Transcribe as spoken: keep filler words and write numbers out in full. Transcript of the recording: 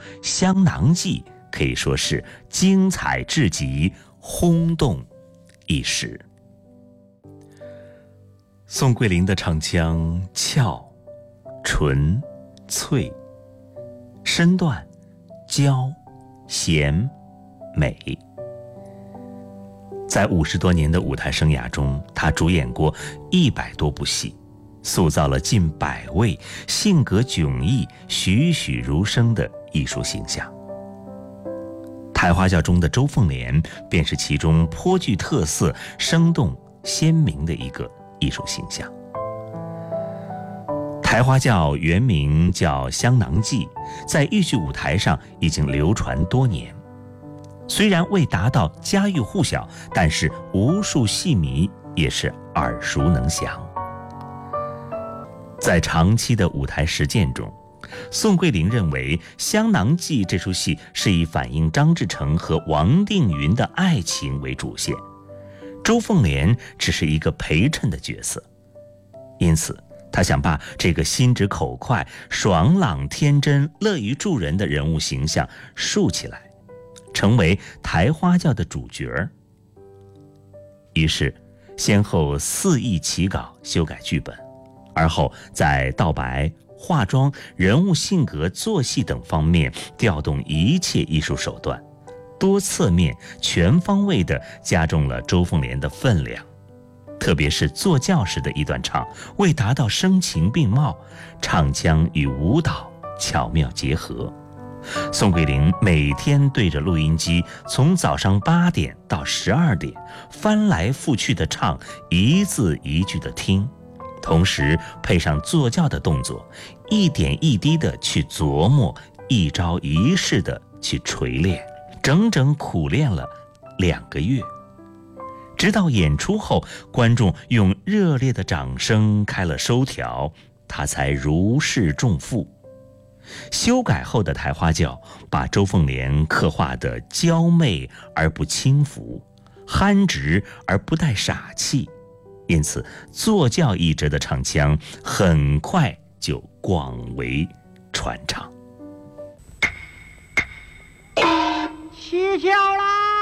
《香囊记》可以说是精彩至极，轰动一时。宋桂龄的唱腔俏、纯、脆，身段娇、贤、美。在五十多年的舞台生涯中，她主演过一百多部戏，塑造了近百位性格迥异、栩栩如生的艺术形象。台花轿中的周凤莲便是其中颇具特色、生动鲜明的一个艺术形象。台花轿原名叫《香囊记》，在豫剧舞台上已经流传多年。虽然未达到家喻户晓，但是无数戏迷也是耳熟能详。在长期的舞台实践中，宋桂龄认为《香囊记》这出戏是以反映张志成和王定云的爱情为主线，周凤莲只是一个陪衬的角色，因此他想把这个心直口快、爽朗天真、乐于助人的人物形象树起来，成为台花轿的主角。于是先后肆意起稿修改剧本，而后在道白、化妆、人物性格、做戏等方面调动一切艺术手段，多侧面全方位地加重了周凤莲的分量。特别是坐轿时的一段唱，为达到声情并茂，唱腔与舞蹈巧妙结合，宋桂龄每天对着录音机，从早上八点到十二点翻来覆去的唱，一字一句的听，同时配上坐轿的动作，一点一滴的去琢磨，一招一式的去锤炼，整整苦练了两个月。直到演出后，观众用热烈的掌声开了收条，他才如释重负。修改后的台花轿把周凤莲刻画得娇媚而不轻浮，憨直而不带傻气，因此坐轿一折的唱腔很快就广为传唱。 起轿啦！